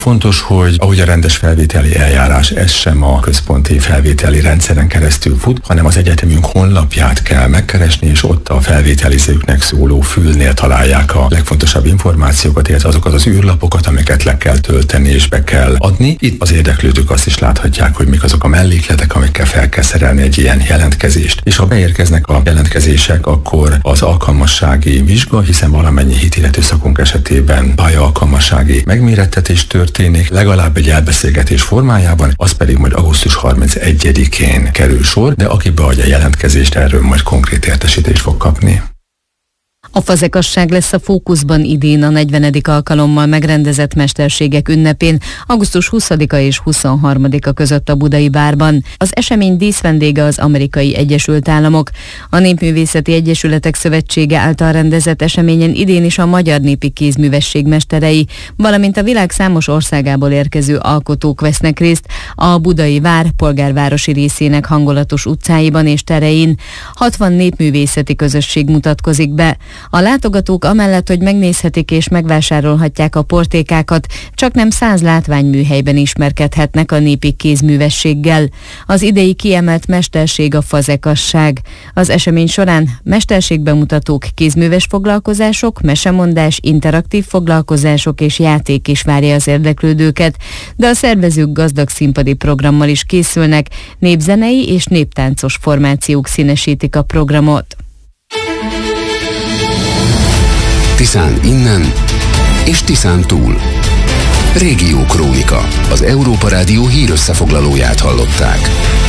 Fontos, hogy ahogy a rendes felvételi eljárás, ez sem a központi felvételi rendszeren keresztül fut, hanem az egyetemünk honlapját kell megkeresni, és ott a felvételizőknek szóló fülnél találják a legfontosabb információkat, illetve azokat az űrlapokat, amiket le kell tölteni és be kell adni. Itt az érdeklődők azt is láthatják, hogy mik azok a mellékletek, amikkel fel kell szerelni egy ilyen jelentkezést. És ha beérkeznek a jelentkezések, akkor az alkalmassági vizsga, hiszen valamennyi hitillető szakunk esetében pályaalkalmassági megmérettetés történik, legalább egy elbeszélgetés formájában, az pedig majd augusztus 31-én kerül sor, de aki beadja a jelentkezést, erről majd konkrét értesítést fog kapni. A fazekasság lesz a fókuszban idén a 40. alkalommal megrendezett mesterségek ünnepén, augusztus 20-a és 23-a között a Budai Várban. Az esemény díszvendége az Amerikai Egyesült Államok. A Népművészeti Egyesületek Szövetsége által rendezett eseményen idén is a magyar népi kézművesség mesterei, valamint a világ számos országából érkező alkotók vesznek részt a Budai Vár polgárvárosi részének hangulatos utcáiban és terein. 60 népművészeti közösség mutatkozik be. A látogatók amellett, hogy megnézhetik és megvásárolhatják a portékákat, csaknem 100 látványműhelyben ismerkedhetnek a népi kézművességgel. Az idei kiemelt mesterség a fazekasság. Az esemény során mesterségbemutatók, kézműves foglalkozások, mesemondás, interaktív foglalkozások és játék is várja az érdeklődőket, de a szervezők gazdag színpadi programmal is készülnek, népzenei és néptáncos formációk színesítik a programot. Tiszán innen és Tiszán túl. Régió Krónika, az Európa Rádió hírösszefoglalóját hallották.